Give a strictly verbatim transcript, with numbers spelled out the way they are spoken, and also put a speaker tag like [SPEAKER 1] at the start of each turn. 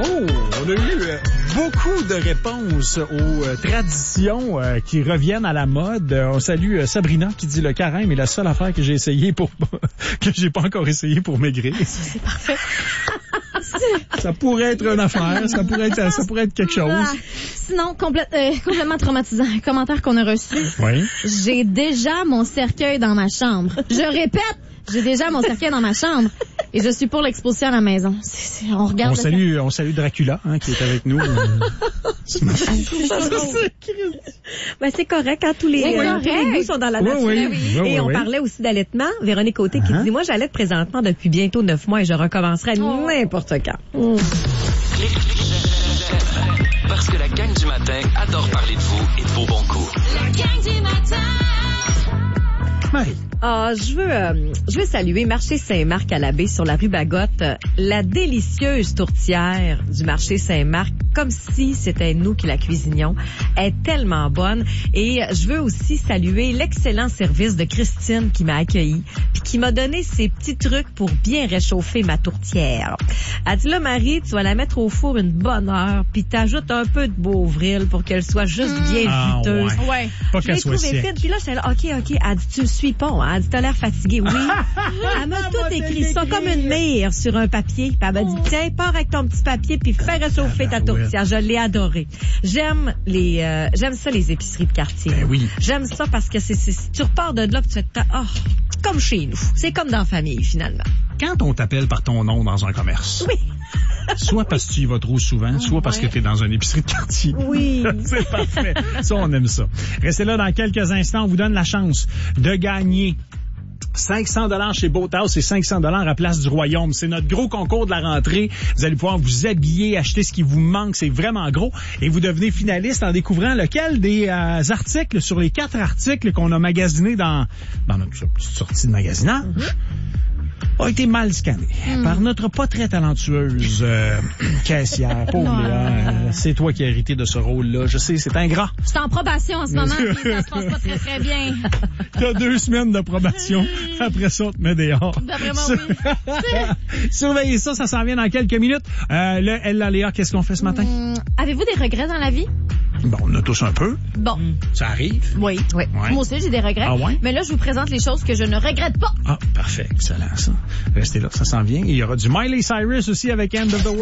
[SPEAKER 1] On a eu euh, beaucoup de réponses aux euh, traditions euh, qui reviennent à la mode. Euh, on salue euh, Sabrina qui dit le carême est la seule affaire que j'ai essayé pour que j'ai pas encore essayé pour maigrir.
[SPEAKER 2] C'est parfait.
[SPEAKER 1] Ça pourrait être une affaire, ça pourrait être, ça pourrait être quelque chose.
[SPEAKER 2] Ah, sinon, complète, euh, complètement traumatisant. Un commentaire qu'on a reçu.
[SPEAKER 1] Oui.
[SPEAKER 2] J'ai déjà mon cercueil dans ma chambre. Je répète, j'ai déjà mon cercueil dans ma chambre. Et je suis pour l'exposition à la maison. C'est, c'est, on regarde.
[SPEAKER 1] On salue, on salue Dracula, hein, qui est avec nous.
[SPEAKER 3] Ça, ben, c'est correct, hein, tous les,
[SPEAKER 2] C'est
[SPEAKER 3] euh,
[SPEAKER 2] correct.
[SPEAKER 3] tous les goûts sont dans la
[SPEAKER 1] Oui,
[SPEAKER 3] nature.
[SPEAKER 1] oui.
[SPEAKER 3] Et
[SPEAKER 1] Oui, oui,
[SPEAKER 3] on
[SPEAKER 1] oui.
[SPEAKER 3] parlait aussi d'allaitement. Véronique Côté qui
[SPEAKER 1] Uh-huh.
[SPEAKER 3] dit, moi, j'allaite présentement depuis bientôt neuf mois et je recommencerai
[SPEAKER 2] Oh.
[SPEAKER 3] n'importe quand. Mm.
[SPEAKER 4] Parce que la gang du matin adore parler de vous et de vos bons coups.
[SPEAKER 5] La gang du matin.
[SPEAKER 1] Marie.
[SPEAKER 3] Ah, je veux, euh, je veux saluer Marché Saint-Marc à la baie sur la rue Bagotte, euh, la délicieuse tourtière du Marché Saint-Marc, comme si c'était nous qui la cuisinions, est tellement bonne. Et je veux aussi saluer l'excellent service de Christine qui m'a accueilli, puis qui m'a donné ses petits trucs pour bien réchauffer ma tourtière. Elle dit là, Marie, tu vas la mettre au four une bonne heure, puis t'ajoutes un peu de Beauvril pour qu'elle soit juste bien
[SPEAKER 1] Ah,
[SPEAKER 3] viteuse.
[SPEAKER 1] ouais.
[SPEAKER 2] Ouais.
[SPEAKER 1] Pas
[SPEAKER 3] Je
[SPEAKER 1] qu'elle
[SPEAKER 3] l'ai
[SPEAKER 1] soit
[SPEAKER 3] trouvé
[SPEAKER 1] sec.
[SPEAKER 3] fine. Puis là, j'étais là, OK, OK. Elle dit, tu le suis pas, hein? Elle dit, t'as l'air fatigué. Oui. Elle m'a tout écrit ça comme une mire sur un papier. Puis elle m'a dit, tiens, pars avec ton petit papier puis fais réchauffer ta tourtière. Je l'ai adoré. J'aime les, euh, j'aime ça, les épiceries de quartier.
[SPEAKER 1] Ben oui.
[SPEAKER 3] J'aime ça parce que c'est, c'est, tu repars de là puis tu fais, oh, comme chez nous. C'est comme dans la famille, finalement.
[SPEAKER 1] Quand on t'appelle par ton nom dans un commerce,
[SPEAKER 3] Oui.
[SPEAKER 1] soit parce que tu y vas trop souvent, soit parce que tu es dans une épicerie de quartier.
[SPEAKER 3] Oui.
[SPEAKER 1] C'est parfait. Ça, on aime ça. Restez là dans quelques instants. On vous donne la chance de gagner cinq cents dollars chez Boathouse et cinq cents dollars à Place du Royaume. C'est notre gros concours de la rentrée. Vous allez pouvoir vous habiller, acheter ce qui vous manque. C'est vraiment gros. Et vous devenez finaliste en découvrant lequel des euh, articles sur les quatre articles qu'on a magasinés dans, dans notre petite sortie de magasinage a été mal scanné
[SPEAKER 2] Mm.
[SPEAKER 1] par notre pas très talentueuse euh, caissière. Pauvre Léa, euh, c'est toi qui as hérité de ce rôle-là. Je sais, c'est ingrat.
[SPEAKER 2] Je suis en probation en ce moment, puis ça se passe pas très très bien.
[SPEAKER 1] T'as deux semaines de probation. Après ça, on te met dehors.
[SPEAKER 2] D'après moi,
[SPEAKER 1] Sur-
[SPEAKER 2] oui.
[SPEAKER 1] Surveillez ça, ça s'en vient dans quelques minutes. Euh, là, elle, là, Léa, qu'est-ce qu'on fait ce matin?
[SPEAKER 2] Hum, avez-vous des regrets dans la vie?
[SPEAKER 1] Bon, on a tous un peu.
[SPEAKER 2] Bon,
[SPEAKER 1] Ça arrive.
[SPEAKER 2] oui.
[SPEAKER 3] Oui.
[SPEAKER 1] Ouais.
[SPEAKER 2] Moi aussi, j'ai des regrets.
[SPEAKER 1] Ah ouais?
[SPEAKER 2] Mais là, je vous présente les choses que je ne regrette pas.
[SPEAKER 1] Ah, parfait. Excellent, ça. Restez là, ça s'en vient. Il y aura du Miley Cyrus aussi avec End of the World.